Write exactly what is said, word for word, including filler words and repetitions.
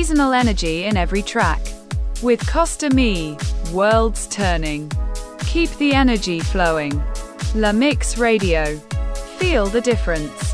seasonal energy in every track. With Costa Me, Worlds Turning. Keep the energy flowing. La Mix Radio. Feel the difference.